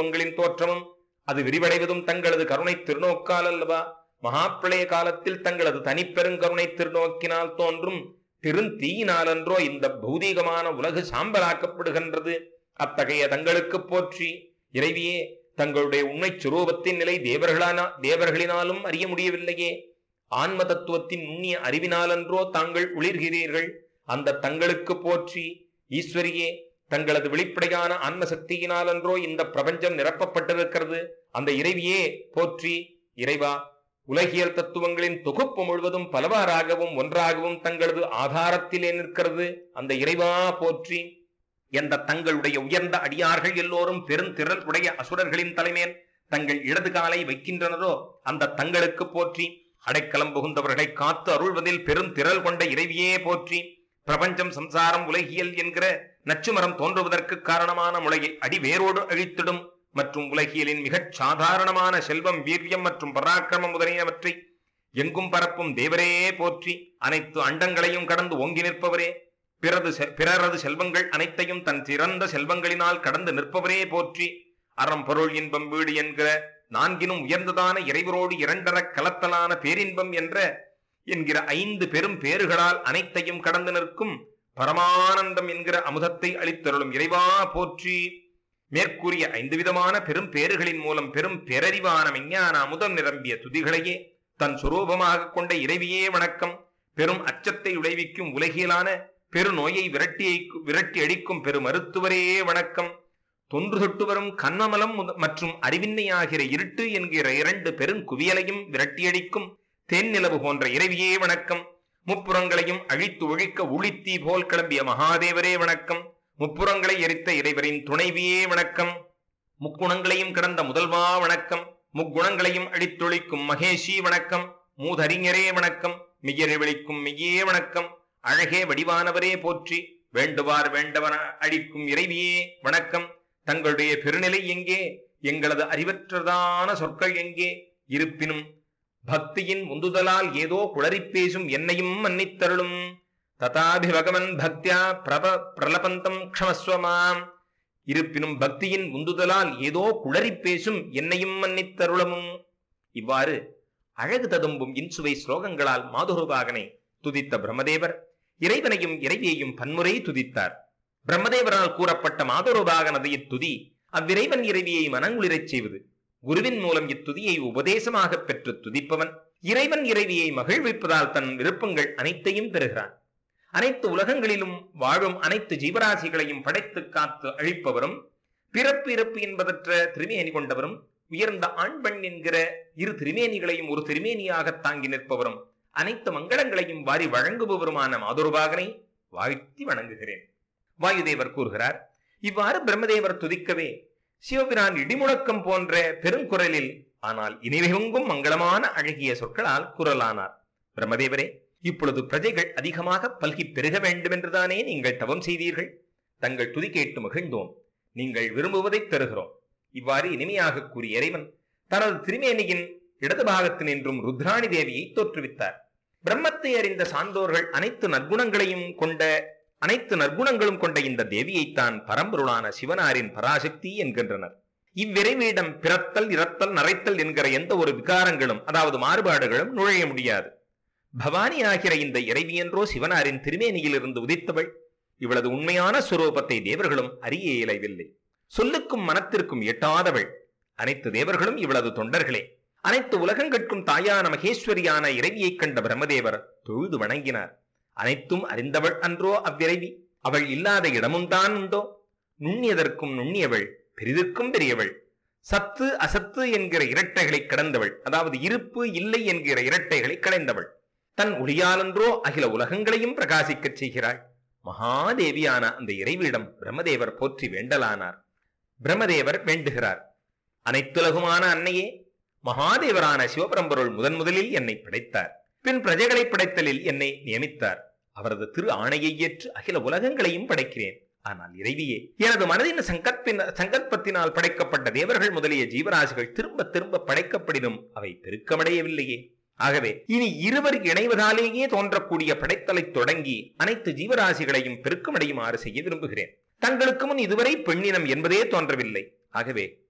தத்துவங்களின் தோற்றமும் அது விரிவடைவதும் தங்களது கருணை திருநோக்கால் அல்லவா? மகாப்பிரளய காலத்தில் தங்களது தனிப்பெருங்கருணை திருநோக்கினால் தோன்றும் பெருந்தீயினாலன்றோ இந்த பௌதீகமான உலகு சாம்பலாக்கப்படுகின்றது. அத்தகைய தங்களுக்கு போற்றி. இறைவியே, தங்களுடைய உண்மை சுரூபத்தின் நிலை தேவர்களினாலும் அறிய முடியவில்லையே. ஆன்ம தத்துவத்தின் நுண்ணிய அறிவினாலன்றோ தாங்கள் ஒளிர்கிறீர்கள். அந்த தங்களுக்கு போற்றி. ஈஸ்வரியே, தங்களது வெளிப்படையான ஆன்ம சக்தியினாலன்றோ இந்த பிரபஞ்சம் நிரப்பப்பட்டிருக்கிறது. அந்த இறைவியே போற்றி. இறைவா, உலகியல் தத்துவங்களின் தொகுப்பு முழுவதும் பலவாறாகவும் ஒன்றாகவும் தங்களது ஆதாரத்திலே நிற்கிறது. அந்த இறைவா போற்றி. என்ற தங்களுடைய உயர்ந்த அடியார்கள் எல்லோரும் பெருந்திரள் உடைய அசுரர்களின் தலைமேல் தங்கள் இடது காலை வைக்கின்றனரோ அந்த தங்களுக்கு போற்றி. அடைக்கலம் புகுந்தவர்களை காத்து அருள்வதில் பெருந்திரள் கொண்ட இறைவியே போற்றி. பிரபஞ்சம், சம்சாரம், உலகியல் என்கிற நச்சுமரம் தோன்றுவதற்கு காரணமான முளையை அடிவேரோடு அழித்திடும் மற்றும் உலகியலின் மிகச் சாதாரணமான செல்வம், வீரியம் மற்றும் பராக்கிரமம் முதலியவற்றை எங்கும் பரப்பும் தேவரே போற்றி. அனைத்து அண்டங்களையும் கடந்து ஓங்கி நிற்பவரே, பிறரது செல்வங்கள் அனைத்தையும் தன் சிறந்த செல்வங்களினால் கடந்து நிற்பவரே போற்றி. அறம், பொருள், இன்பம், வீடு என்கிற நான்கினும் உயர்ந்ததான இறைவரோடு இரண்டர கலத்தலான பேரின்பம் என்கிற 5 பெரும் பேறுகளால் அனைத்தையும் கடந்து நிற்கும் பரமானந்தம் என்கிற அமுதத்தை அளித்தருளும் இறைவா போற்றி. மேற்கூறிய 5 விதமான பெரும் பேறுகளின் மூலம் பெரும் பேரறிவான விஞ்ஞான அமுதம் நிரம்பிய துதிகளையே தன் சுரூபமாக கொண்ட இறைவியே வணக்கம். பெரும் அச்சத்தை விளைவிக்கும் உலகியலான பெருநோயை விரட்டி அடிக்கும் பெரு மருத்துவரே வணக்கம். தொன்று தொட்டு வரும் கண்மமலம் மற்றும் அறிவின்மை ஆகிற இருட்டு என்கிற 2 பெருங்குவியலையும் விரட்டியடிக்கும் தேன்நிலவு போன்ற இறைவியே வணக்கம். முப்புறங்களையும் அழித்து ஒழிக்க உளித்தீ போல் கிளம்பிய மகாதேவரே வணக்கம். முப்புறங்களை எரித்த இறைவரின் துணைவியே வணக்கம். முக்குணங்களையும் கடந்த முதல்வா வணக்கம். முக்குணங்களையும் அழித்தொழிக்கும் மகேஷி வணக்கம். மூதறிஞரே வணக்கம். மெய்யரை விழிக்கும் மெய்யே வணக்கம். அழகே வடிவானவரே போற்றி. வேண்டுவார் வேண்டவன அழிக்கும் இறைவியே வணக்கம். தங்களுடைய பெருநிலை எங்கே? எங்களது அறிவற்றதான சொற்கள் எங்கே? இருப்பினும் பக்தியின் உந்துதலால் ஏதோ குளறிப் பேசும் என்னையும் மன்னித்தருளும். ததாபி பகவன் பக்தியா பிரலபந்தம் க்ஷமஸ்வமாம். இருப்பினும் பக்தியின் உந்துதலால் ஏதோ குளறிப் பேசும் என்னையும் மன்னித்தருளும். இவ்வாறு அழகு ததும்பும் இன்சுவை ஸ்லோகங்களால் மாதுருபாகனை துதித்த பிரம்மதேவர் இறைவனையும் இறைவியையும் பன்முறை துதித்தார். பிரம்மதேவரால் கூறப்பட்ட மாதுருபாகனது இத்துதி அவ்விறைவன் இறைவியை மனங்குளிரச் செய்வது. குருவின் மூலம் இத்துதியை உபதேசமாக பெற்று துதிப்பவன் இறைவன் இறைவியை மகிழ்விப்பதால் தன் விருப்பங்கள் அனைத்தையும் பெறுகிறான். அனைத்து உலகங்களிலும் வாழும் அனைத்து ஜீவராசிகளையும் படைத்து காத்து அழிப்பவரும், பிறப்பு இறப்பு என்பதற்ற திருமேனி கொண்டவரும், உயர்ந்த ஆண் பெண் என்கிற 2 திருமேனிகளையும் ஒரு திருமேனியாக தாங்கி நிற்பவரும், அனைத்து மங்களங்களையும் வாரி வழங்குபவருமான மாதுருபாகனை வாழ்த்தி வணங்குகிறேன். வாயுதேவர் கூறுகிறார், இவ்வாறு பிரம்மதேவர் துதிக்கவே சிவபிரான் இடிமுழக்கம் போன்ற பெருங்குரலில் ஆனால் இனிவெங்கும் மங்களமான அழகிய சொற்களால் குரலானார். பிரம்மதேவரே, இப்பொழுது பிரஜைகள் அதிகமாக பல்கி பெருக வேண்டும் என்றுதானே நீங்கள் தவம் செய்தீர்கள். தங்கள் துதி கேட்டு மகிழ்ந்தோம். நீங்கள் விரும்புவதை தருகிறோம். இவ்வாறு இனிமையாக கூறிய இறைவன் தனது திருமேனியின் இடது பாகத்தில் நின்றும் ருத்ராணி தேவியை தோற்றுவித்தார். பிரம்மத்தை அறிந்த சான்றோர்கள் அனைத்து நற்குணங்களும் கொண்ட இந்த தேவியைத்தான் பரம்பொருளான சிவனாரின் பராசக்தி என்கின்றனர். இவ்விரைவிடம் பிறத்தல், இறத்தல், நரைத்தல் என்கிற எந்த ஒரு விகாரங்களும், அதாவது மாறுபாடுகளும் நுழைய முடியாது. பவானி ஆகிற இந்த இறைவி என்றோ சிவனாரின் திருமேனியில் இருந்து உதித்தவள். இவளது உண்மையான சுரூபத்தை தேவர்களும் அறிய இயலவில்லை. சொல்லுக்கும் மனத்திற்கும் எட்டாதவள். அனைத்து தேவர்களும் இவளது தொண்டர்களே. அனைத்து உலகங்கட்கும் தாயான மகேஸ்வரியான இறைவியை கண்ட பிரம்மதேவர் தொழுது வணங்கினார். அனைத்தும் அறிந்தவள் அன்றோ அவ்விறைவி? அவள் இல்லாத இடமும் தான் உண்டோ? நுண்ணியதற்கும் நுண்ணியவள், பெரிதற்கும் பெரியவள், சத்து அசத்து என்கிற இரட்டைகளை கடந்தவள், அதாவது இருப்பு இல்லை என்கிற இரட்டைகளை களைந்தவள். தன் ஒளியாலன்றோ அகில உலகங்களையும் பிரகாசிக்கச் செய்கிறாள். மகாதேவியான அந்த இறைவியிடம் பிரம்மதேவர் போற்றி வேண்டலானார். பிரம்மதேவர் வேண்டுகிறார், அனைத்துலகுமான அன்னையே, மகாதேவரான சிவபரம்பொருள் முதலில் என்னை படைத்தார். பின் பிரஜைகளை படைத்தலில் என்னை நியமித்தார். அவரது திரு ஆணையை ஏற்று அகில உலகங்களையும் படைக்கிறேன். ஆனால் இறைவியே, எனது மனதின் சங்கற்பத்தினால் படைக்கப்பட்ட தேவர்கள் முதலிய ஜீவராசிகள் திரும்ப திரும்ப படைக்கப்படினும் அவை பெருக்கமடையவில்லையே. ஆகவே இனி இருவர் இணைவதாலேயே தோன்றக்கூடிய படைத்தலை தொடங்கி அனைத்து ஜீவராசிகளையும் பெருக்கமடையுமாறு செய்ய விரும்புகிறேன். தங்களுக்கு முன் இதுவரை பெண்ணினம் என்பதே தோன்றவில்லை. ஆகவே